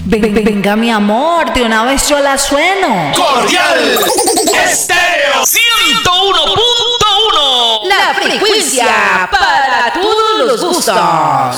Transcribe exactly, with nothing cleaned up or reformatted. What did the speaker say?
Ven, venga, mi amor, de una vez yo la sueno. Cordial Estéreo ciento uno punto uno. La frecuencia para todos los gustos.